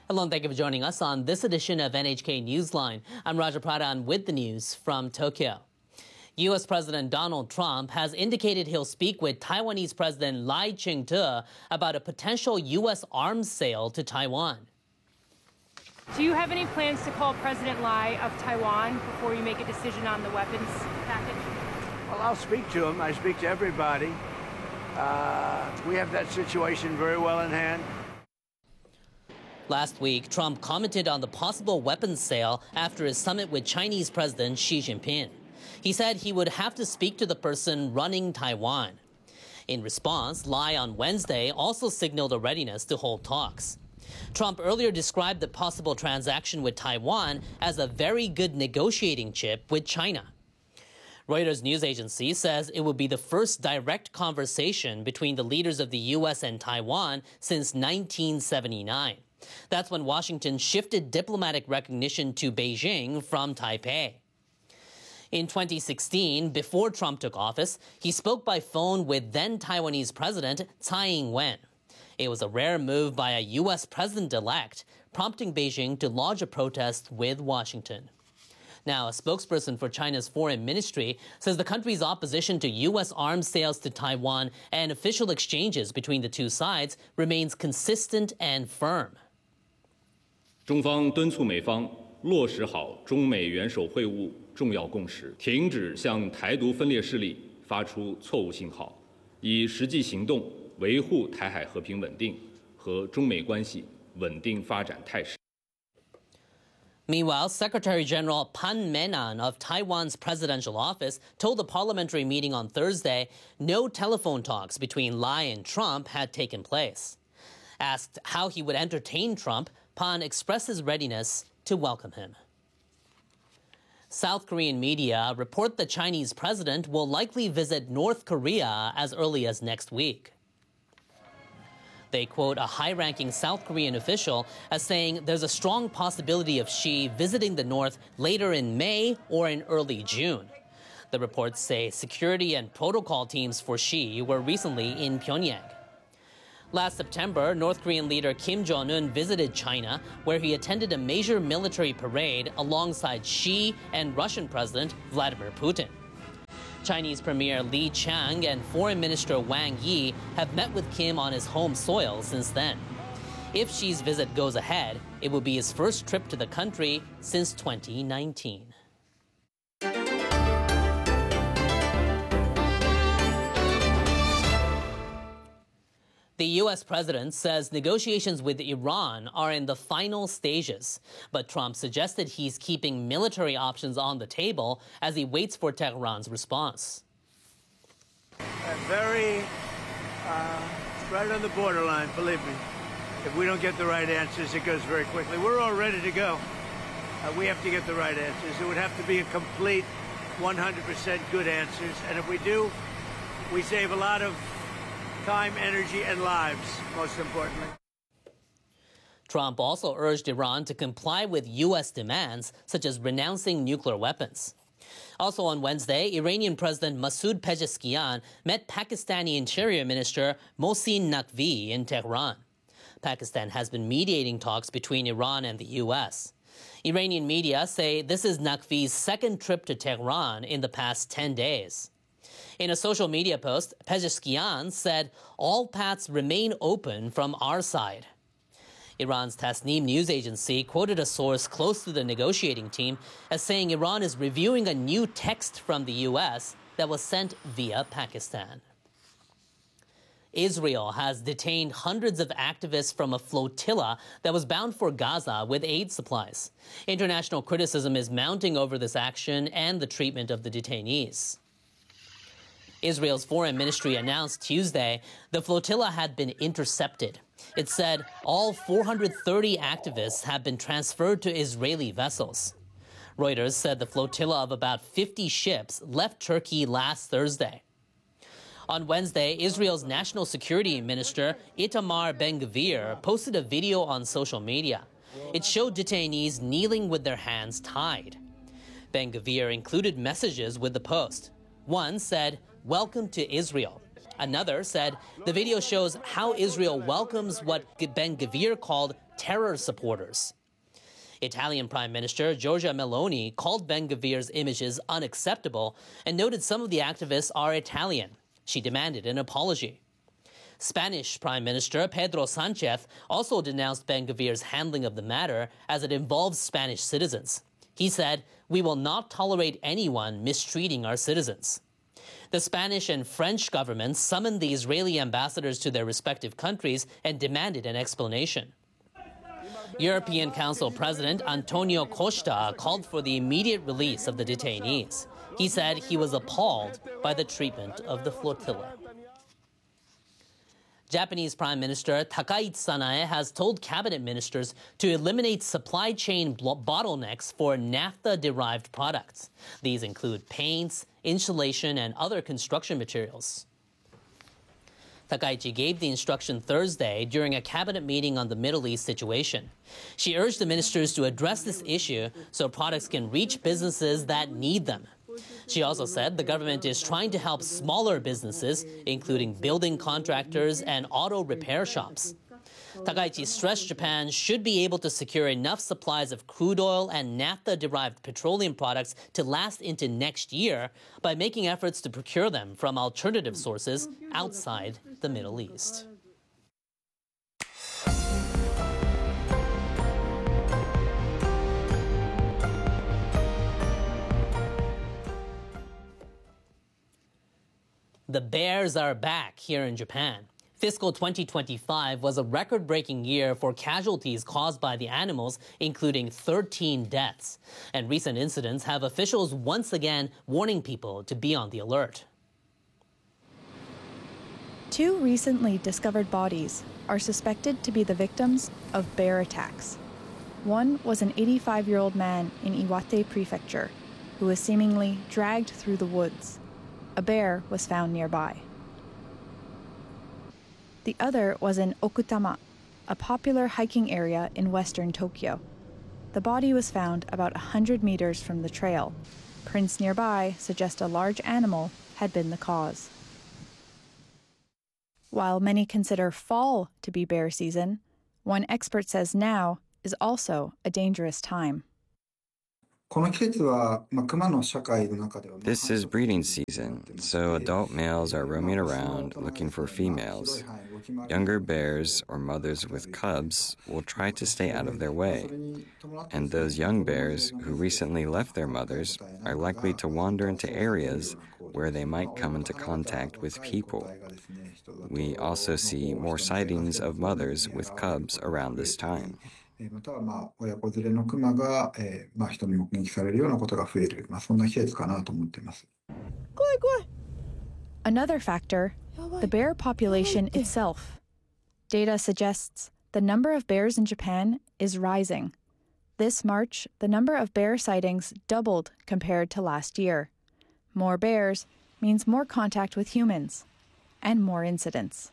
Hello and thank you for joining us on this edition of NHK Newsline. I'm Raja Pradhan with the news from Tokyo. U.S. President Donald Trump has indicated he'll speak with Taiwanese President Lai Ching-te about a potential U.S. arms sale to Taiwan. Do you have any plans to call President Lai of Taiwan before you make a decision on the weapons package? Well, I'll speak to him. I speak to everybody. We have that situation very well in hand. Last week, Trump commented on the possible weapons sale after his summit with Chinese President Xi Jinping. He said he would have to speak to the person running Taiwan. In response, Lai on Wednesday also signaled a readiness to hold talks. Trump earlier described the possible transaction with Taiwan as a very good negotiating chip with China. Reuters news agency says it would be the first direct conversation between the leaders of the U.S. and Taiwan since 1979. That's when Washington shifted diplomatic recognition to Beijing from Taipei. In 2016, before Trump took office, he spoke by phone with then Taiwanese President Tsai Ing-wen. It was a rare move by a U.S. president-elect, prompting Beijing to lodge a protest with Washington. Now, a spokesperson for China's foreign ministry says the country's opposition to U.S. arms sales to Taiwan and official exchanges between the two sides remains consistent and firm. 中方敦促美方落实好中美元首会晤重要共识，停止向台独分裂势力发出错误信号，以实际行动维护台海和平稳定和中美关系稳定发展态势。 Meanwhile, Secretary General Pan Menan of Taiwan's presidential office told the parliamentary meeting on Thursday no telephone talks between Lai and Trump had taken place. Asked how he would entertain Trump, Pan expressed his readiness to welcome him. South Korean media report the Chinese president will likely visit North Korea as early as next week. They quote a high-ranking South Korean official as saying there's a strong possibility of Xi visiting the North later in May or in early June. The reports say security and protocol teams for Xi were recently in Pyongyang. Last September, North Korean leader Kim Jong-un visited China, where he attended a major military parade alongside Xi and Russian President Vladimir Putin. Chinese Premier Li Qiang and Foreign Minister Wang Yi have met with Kim on his home soil since then. If Xi's visit goes ahead, it will be his first trip to the country since 2019. The U.S. president says negotiations with Iran are in the final stages, but Trump suggested he's keeping military options on the table as he waits for Tehran's response. Right on the borderline, believe me. If we don't get the right answers, it goes very quickly. We're all ready to go. We have to get the right answers. It would have to be a complete 100% good answers, and if we do, we save a lot of time, energy, and lives, most importantly. Trump also urged Iran to comply with U.S. demands, such as renouncing nuclear weapons. Also on Wednesday, Iranian President Masoud Pezeshkian met Pakistani Interior Minister Mohsin Naqvi in Tehran. Pakistan has been mediating talks between Iran and the U.S. Iranian media say this is Naqvi's second trip to Tehran in the past 10 days. In a social media post, Pezeshkian said, all paths remain open from our side. Iran's Tasnim news agency quoted a source close to the negotiating team as saying Iran is reviewing a new text from the U.S. that was sent via Pakistan. Israel has detained hundreds of activists from a flotilla that was bound for Gaza with aid supplies. International criticism is mounting over this action and the treatment of the detainees. Israel's foreign ministry announced Tuesday the flotilla had been intercepted. It said all 430 activists have been transferred to Israeli vessels. Reuters said the flotilla of about 50 ships left Turkey last Thursday. On Wednesday, Israel's National Security Minister Itamar Ben-Gvir posted a video on social media. It showed detainees kneeling with their hands tied. Ben-Gvir included messages with the post. One said, "Welcome to Israel." Another said the video shows how Israel welcomes what Ben-Gvir called terror supporters. Italian Prime Minister Giorgia Meloni called Ben-Gvir's images unacceptable and noted some of the activists are Italian. She demanded an apology. Spanish Prime Minister Pedro Sanchez also denounced Ben-Gvir's handling of the matter as it involves Spanish citizens. He said, "We will not tolerate anyone mistreating our citizens." The Spanish and French governments summoned the Israeli ambassadors to their respective countries and demanded an explanation. European Council President Antonio Costa called for the immediate release of the detainees. He said he was appalled by the treatment of the flotilla. Japanese Prime Minister Takaichi Sanae has told cabinet ministers to eliminate supply chain bottlenecks for naphtha-derived products. These include paints, insulation, and other construction materials. Takaichi gave the instruction Thursday during a cabinet meeting on the Middle East situation. She urged the ministers to address this issue so products can reach businesses that need them. She also said the government is trying to help smaller businesses, including building contractors and auto repair shops. Takaichi stressed Japan should be able to secure enough supplies of crude oil and naphtha-derived petroleum products to last into next year by making efforts to procure them from alternative sources outside the Middle East. The bears are back here in Japan. Fiscal 2025 was a record-breaking year for casualties caused by the animals, including 13 deaths. And recent incidents have officials once again warning people to be on the alert. 2 recently discovered bodies are suspected to be the victims of bear attacks. One was an 85-year-old man in Iwate Prefecture who was seemingly dragged through the woods. A bear was found nearby. The other was in Okutama, a popular hiking area in western Tokyo. The body was found about 100 meters from the trail. Prints nearby suggest a large animal had been the cause. While many consider fall to be bear season, one expert says now is also a dangerous time. This is breeding season, so adult males are roaming around looking for females. Younger bears or mothers with cubs will try to stay out of their way. And those young bears who recently left their mothers are likely to wander into areas where they might come into contact with people. We also see more sightings of mothers with cubs around this time. Another factor, the bear population itself. Data suggests the number of bears in Japan is rising. This March, the number of bear sightings doubled compared to last year. More bears means more contact with humans and more incidents.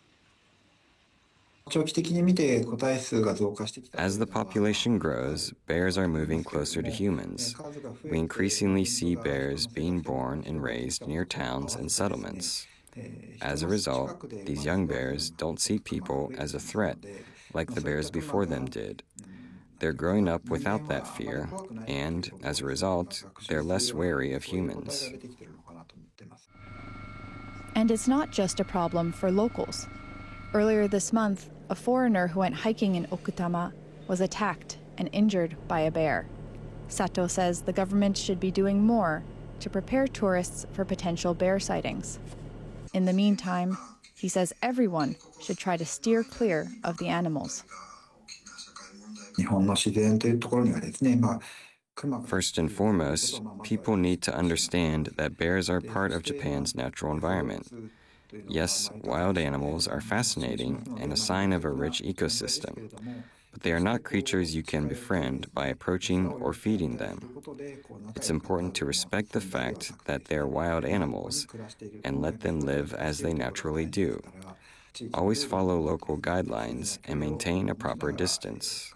As the population grows, bears are moving closer to humans. We increasingly see bears being born and raised near towns and settlements. As a result, these young bears don't see people as a threat like the bears before them did. They're growing up without that fear, and as a result, they're less wary of humans. And it's not just a problem for locals. Earlier this month, a foreigner who went hiking in Okutama was attacked and injured by a bear. Sato says the government should be doing more to prepare tourists for potential bear sightings. In the meantime, he says everyone should try to steer clear of the animals. First and foremost, people need to understand that bears are part of Japan's natural environment. Yes, wild animals are fascinating and a sign of a rich ecosystem, but they are not creatures you can befriend by approaching or feeding them. It's important to respect the fact that they are wild animals and let them live as they naturally do. Always follow local guidelines and maintain a proper distance.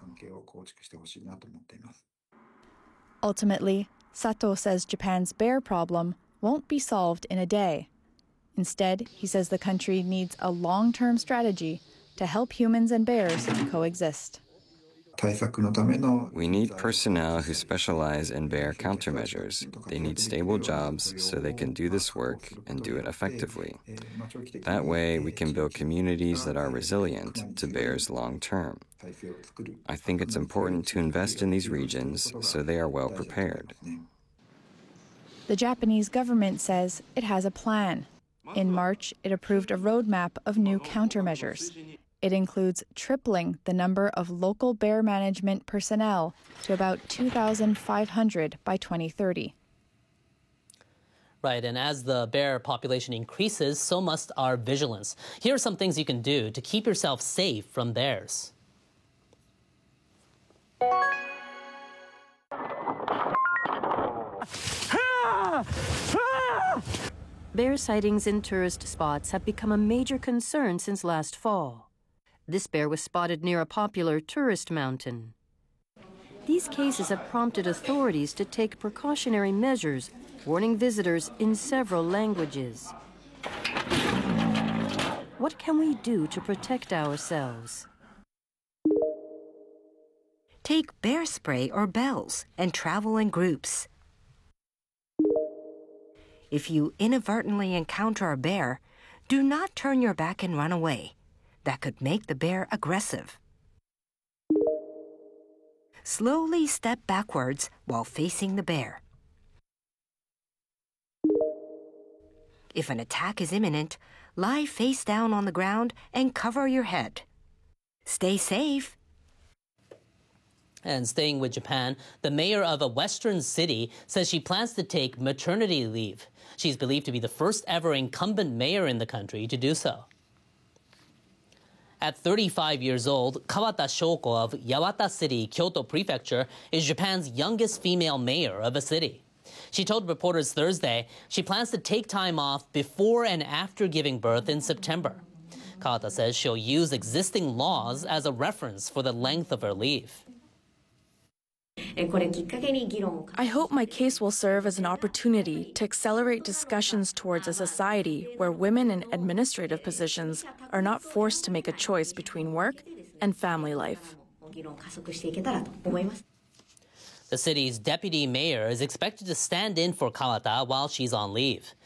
Ultimately, Sato says Japan's bear problem won't be solved in a day. Instead, he says the country needs a long-term strategy to help humans and bears coexist. We need personnel who specialize in bear countermeasures. They need stable jobs so they can do this work and do it effectively. That way, we can build communities that are resilient to bears long term. I think it's important to invest in these regions so they are well prepared. The Japanese government says it has a plan. In March, it approved a roadmap of new countermeasures. It includes tripling the number of local bear management personnel to about 2,500 by 2030. Right, and as the bear population increases, so must our vigilance. Here are some things you can do to keep yourself safe from bears. Bear sightings in tourist spots have become a major concern since last fall. This bear was spotted near a popular tourist mountain. These cases have prompted authorities to take precautionary measures, warning visitors in several languages. What can we do to protect ourselves? Take bear spray or bells and travel in groups. If you inadvertently encounter a bear, do not turn your back and run away. That could make the bear aggressive. Slowly step backwards while facing the bear. If an attack is imminent, lie face down on the ground and cover your head. Stay safe. And staying with Japan, the mayor of a western city says she plans to take maternity leave. She's believed to be the first ever incumbent mayor in the country to do so. At 35 years old, Kawata Shoko of Yawata City, Kyoto Prefecture, is Japan's youngest female mayor of a city. She told reporters Thursday she plans to take time off before and after giving birth in September. Kawata says she'll use existing laws as a reference for the length of her leave. I hope my case will serve as an opportunity to accelerate discussions towards a society where women in administrative positions are not forced to make a choice between work and family life. The city's deputy mayor is expected to stand in for Kawata while she's on leave.